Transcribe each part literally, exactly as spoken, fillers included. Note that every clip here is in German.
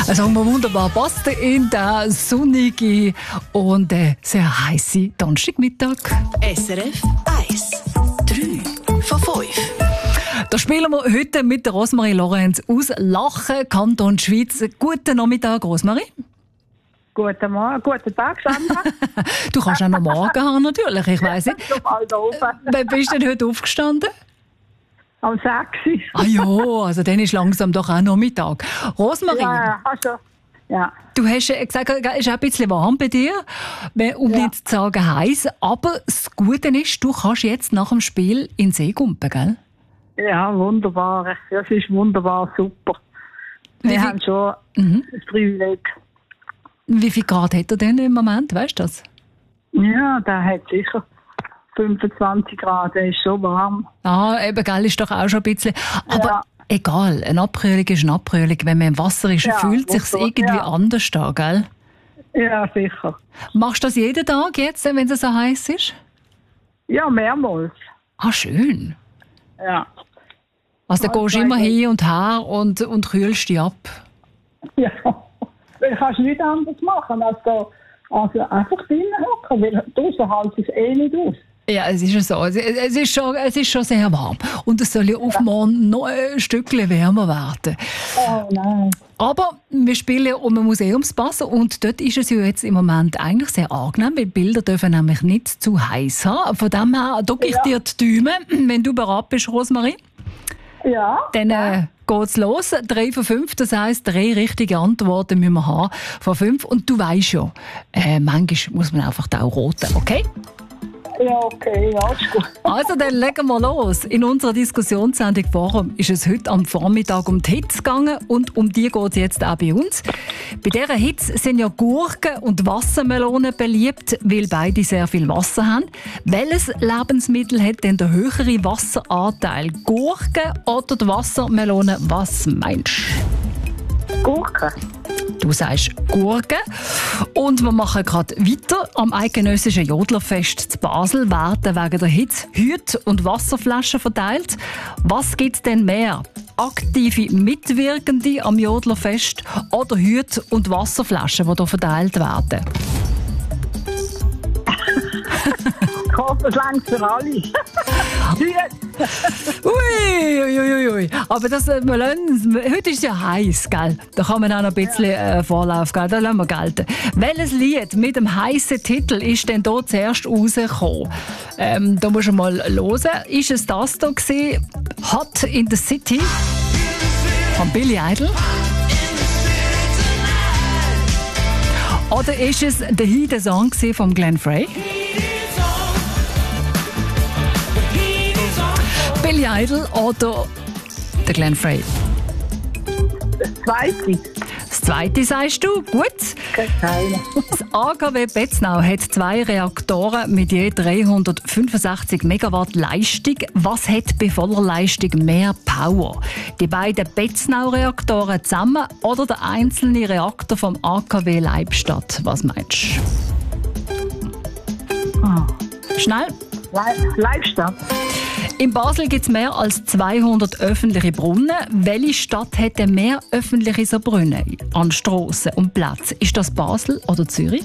Sagen wir wunderbar, passt in der sonnige und äh, sehr heiße Donnerstagmittag. S R F eins. drei von fünf. Da spielen wir heute mit der Rosmarie Lorenz aus Lachen, Kanton Schweiz. Guten Nachmittag, Rosmarie. Guten Morgen, guten Tag, Sandra. Du kannst auch noch morgen haben, natürlich, ich weiss nicht. Ich bin bald oben. Wann bist du denn heute aufgestanden? Am sechs. Ah ja, also dann ist langsam doch auch Nachmittag. Rosmarie, Ja, also, ja. du hast gesagt, es ist auch ein bisschen warm bei dir, um Ja. nicht zu sagen heiß. Aber das Gute ist, du kannst jetzt nach dem Spiel in den See gumpen, gell? Ja, wunderbar. Das ist wunderbar, super. Wie Wir viel- haben schon Mhm. ein Privileg. Wie viel Grad hat er denn im Moment, weißt du das? Ja, der hat sicher fünfundzwanzig Grad, der ist schon warm. Ah, eben, gell, ist doch auch schon ein bisschen. Aber Ja. egal, eine Abkühlung ist eine Abkühlung. Wenn man im Wasser ist, Ja, fühlt es sich wunderbar, irgendwie ja. anders an, gell? Ja, sicher. Machst du das jeden Tag jetzt, wenn es so heiß ist? Ja, mehrmals. Ah, schön. Ja. Also, da Ah, gehst du zwei immer Tage. hin und her und, und kühlst dich ab. Ja. Du kannst nichts anderes machen, als da also einfach drinnen hocken, weil draußen hält es eh nicht aus. Ja, es ist ja so. Es, es, ist schon, es ist schon sehr warm. Und es soll ja auf morgen noch ein Stückchen wärmer werden. Oh nein. Aber wir spielen ja um einen Museumspass und dort ist es ja jetzt im Moment eigentlich sehr angenehm, weil die Bilder dürfen nämlich nicht zu heiß haben. Von dem her drücke ich Ja. dir die Daumen, wenn du bereit bist, Rosmarie. Ja. Dann äh, geht's los. Drei von fünf, das heisst, drei richtige Antworten müssen wir haben von fünf. Und du weisst ja, äh, manchmal muss man einfach auch roten, okay? Ja, okay, ja, ist gut. Also, dann legen wir los. In unserer Diskussionssendung Forum ist es heute am Vormittag um die Hitze gegangen und um die geht es jetzt auch bei uns. Bei dieser Hitze sind ja Gurken und Wassermelonen beliebt, weil beide sehr viel Wasser haben. Welches Lebensmittel hat denn der höhere Wasseranteil? Gurken oder die Wassermelone? Was meinst du? Gurken. Du sagst Gurken. Und wir machen gerade weiter. Am eidgenössischen Jodlerfest zu Basel werden wegen der Hitze Hüte und Wasserflaschen verteilt. Was gibt es denn mehr? Aktive Mitwirkende am Jodlerfest oder Hüte und Wasserflaschen, die hier verteilt werden? Ich hoffe, es langt für alle. Ui, ui, ui, ui. Aber das, äh, wir lassen, heute ist es ja heiß, gell? Da kann man auch noch ein bisschen äh, Vorlauf geben. Da lassen wir gelten. Welches Lied mit dem heißen Titel ist denn hier zuerst rausgekommen? Ähm, da musst du mal hören. Ist es das hier gewesen? Hot in the City von Billy Idol? Oder ist es der Heat Song von Glenn Frey? Billy Idol oder der Glenn Frey? Das zweite. Das zweite sagst du, gut. Keine. Das A K W Betznau hat zwei Reaktoren mit je dreihundertfünfundsechzig Megawatt Leistung. Was hat bei voller Leistung mehr Power? Die beiden Betznau-Reaktoren zusammen oder der einzelne Reaktor vom A K W Leibstadt? Was meinst du? Schnell. Le- Leibstadt. In Basel gibt es mehr als zweihundert öffentliche Brunnen. Welche Stadt hätte mehr öffentliche so Brunnen an Strassen und Plätzen? Ist das Basel oder Zürich?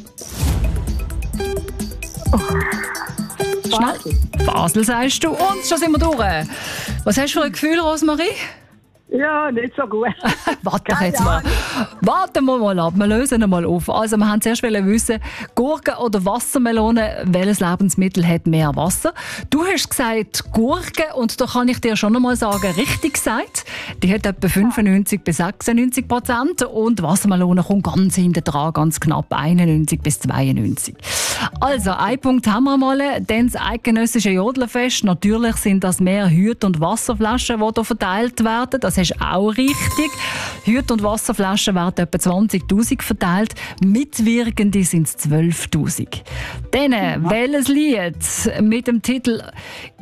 Schnell. Basel sagst du. Und schon sind wir durch. Was hast du für ein Gefühl, Rosmarie? Ja, nicht so gut. Warte doch jetzt mal. Warten wir mal ab. Wir lösen ihn mal auf. Also, wir haben zuerst wissen, Gurken oder Wassermelone, welches Lebensmittel hat mehr Wasser? Du hast gesagt Gurken und da kann ich dir schon einmal sagen, richtig gesagt. Die hat etwa fünfundneunzig bis sechsundneunzig Prozent und Wassermelone kommt ganz hinten dran, ganz knapp einundneunzig bis zweiundneunzig. Also, ein Punkt haben wir mal. Dann das eidgenössische Jodlerfest. Natürlich sind das mehr Hüte und Wasserflaschen, die hier verteilt werden. Das ist auch richtig. Hüte und Wasserflaschen werden etwa zwanzigtausend verteilt. Mitwirkende sind es zwölftausend. Dann, welches Lied mit dem Titel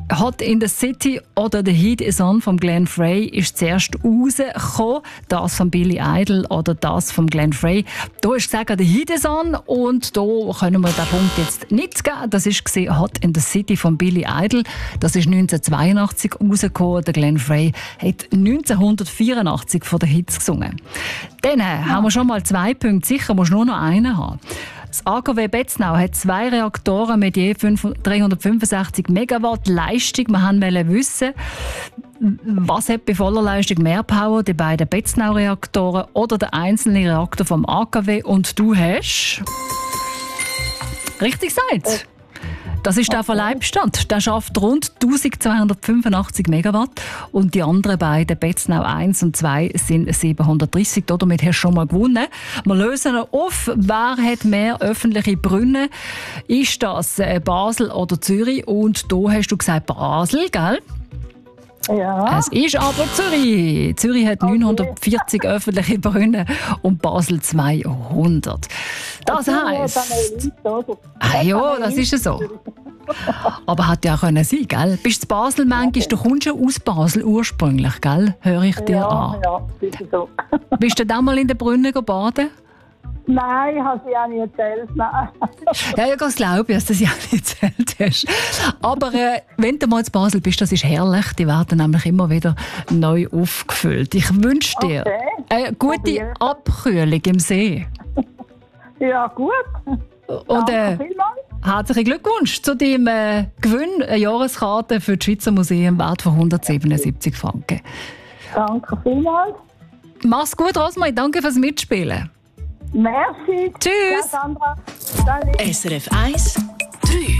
Hot in the City oder The Heat is On von Glenn Frey ist zuerst rausgekommen. Das von Billy Idol oder das von Glenn Frey. Da hast du gesagt, The Heat is On und da können wir den Punkt jetzt nicht geben. Das war Hot in the City von Billy Idol. Das ist neunzehnhundertzweiundachtzig rausgekommen. Der Glenn Frey hat neunzehnhundertvierundachtzig von den Hits gesungen. Dann ja. haben wir schon mal zwei Punkte. Sicher musst du nur noch einen haben. Das A K W Betznau hat zwei Reaktoren mit je dreihundertfünfundsechzig Megawatt Leistung. Wir wollten wissen, was hat bei voller Leistung mehr Power, die beiden Betznau-Reaktoren oder der einzelne Reaktor vom A K W? Und du hast richtig gesagt. Das ist der von Leibstand. Der schafft rund eintausendzweihundertfünfundachtzig Megawatt und die anderen beiden, Betznau eins und zwei, sind siebenhundertdreissig. Damit hast du schon mal gewonnen. Wir lösen auf, wer hat mehr öffentliche Brunnen? Ist das Basel oder Zürich? Und da hast du gesagt Basel, gell? Ja. Es ist aber Zürich. Zürich hat okay. neunhundertvierzig öffentliche Brunnen und Basel zweihundert. Das heisst... Ah ja, das ist ja so. Aber hat ja auch können sein, gell? Bist du Basel manchmal? Du kommst ja aus Basel ursprünglich, gell? Höre ich dir ja, an. Ja, sicher so. Bist du dann mal in den Brunnen baden? Nein, ich habe sie auch nicht erzählt. Nein. Ja, ja, das glaube ich, dass du sie auch nicht erzählt hast. Aber äh, wenn du mal in Basel bist, das ist herrlich. Die werden nämlich immer wieder neu aufgefüllt. Ich wünsche dir okay. eine gute Probier. Abkühlung im See. Ja, gut. Und äh, Danke vielmals. herzlichen Glückwunsch zu deinem äh, Gewinn, eine Jahreskarte für das Schweizer Museum wert von hundertsiebenundsiebzig Franken. Danke vielmals. Mach's gut, Rosmarie. Danke fürs Mitspielen. Merci. Tschüss. Ja, Sandra. Danke. S R F eins, drei.